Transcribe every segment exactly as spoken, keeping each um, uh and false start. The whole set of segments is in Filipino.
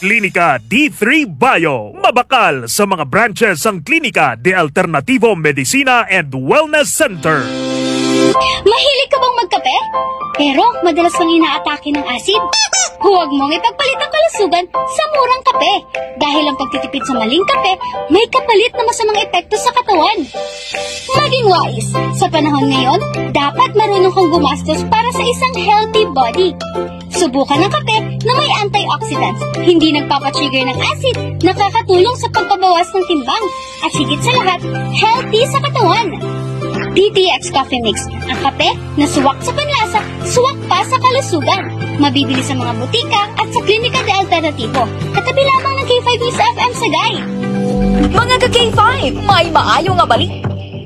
Klinika D three Bio. Mabakal sa mga branches ang Klinika de Alternativo Medicina and Wellness Center. Mahilig ka bang magkape? Pero madalas kang inaatake ng asid? Huwag mong ipagpalit ang kalusugan sa murang kape. Dahil ang pagtitipid sa maling kape, may kapalit na masamang epekto sa katawan. Maging wise. Sa panahon ngayon, dapat marunong kang gumastos para sa isang healthy body. Subukan ng kape na may antioxidants, hindi nagpapatrigger ng acid, nakakatulong sa pagpabawas ng timbang, at higit sa lahat, healthy sa katawan. D T X Coffee Mix, ang kape na suwak sa panlasa, suwak pa sa kalusugan. Mabibili sa mga butika at sa Klinika de Alternativo. Katabi lamang ng K five News F M Sagay. Mga ka-K five, may maayo nga balik.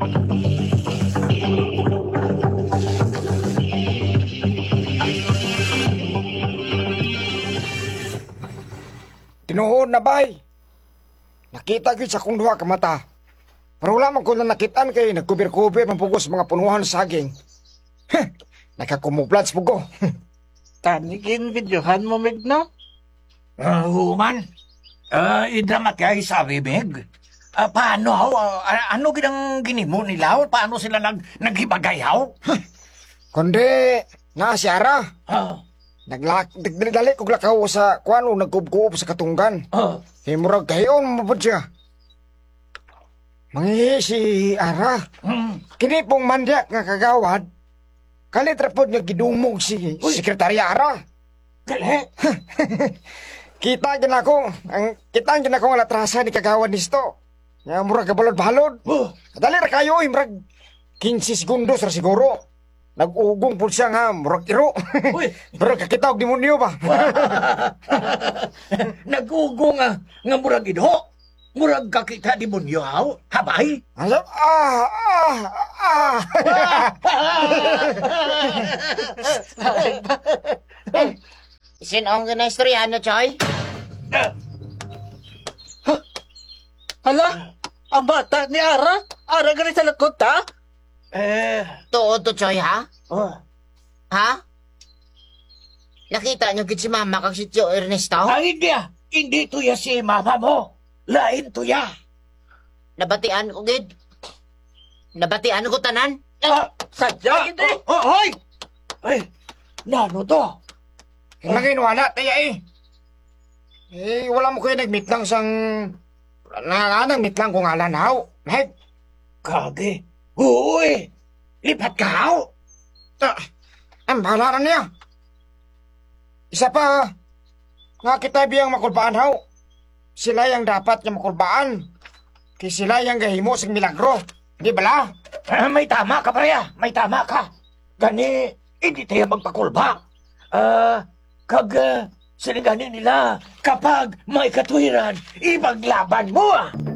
Tinuod na bay. Nakita ko sa kong duha ka mata. Pero wala man ko na nakitaan kay nagkubir-kubir mapugos mga punuhan sa saging. Heh, nakakumublads po ko. Tanigin videohan mo, Meg, no? Uh, human, uh, idramat kay sabi, Meg. Uh, paano, haw? Uh, ano ginang ginimo nila? Paano sila nag naghibagay, haw? Kundi, na si Ara. Uh, Naglak, nagdali ko lakaw sa kuano, nagkubkuop sa katunggan. uh, Himurag kayon mo po siya. Mangihi si Ara. hmm. Kini pong mandyak nga kagawad. Kalitra po niya gidumog si Uy. Sekretarya Ara. Dali. Kita gina ko, ang kita gina ko nga latrasa ni kagawad nisto. Nga murag kabalod-balod. Uh, Dali ra kayo, imrag fifteen segundos ra siguro. Nag-ugong po siya nga, murag iro. Uy. Pero kakita og demonyo ba? Nag-ugo nga, nga murag idho. Murag kakita di bunyo, haw? Habay? Ano? Ah, ah, ah. Sino ang ginaistoryahan, Choy? Hala, ang bata ni Ara? Ara ganit sa lakot, ha? Eh, Tuod to, Choy, ha? oh. Ha? Nakita niyo gid si Mama kag si Tio Ernesto? Ay, hindi ah. Hindi to ya si mama mo. Lain to ya. Nabatian ko gid. Nabatian ko tanan. Ah, Sadya? hindi. Oh, hoy! Ay, nano to? Lagay wala, taya eh. Eh, wala mo kayo nag-meet lang sang... Nanganang meet lang kung alan, haw. Mahit. Kage. Uy! Lipat ka, haw? Ah, ang bahala na niya. Isa pa, nga kita biyang makulbaan, haw. Sila yung dapat yung makulbaan. Kaya sila yung gahimo sa milagro. Di bala? Ah, may tama ka, preya. May tama ka. Gani, hindi tayo magpakulba. Ah, kag uh, siniganin nila kapag may katwiran, ibaglaban mo ah.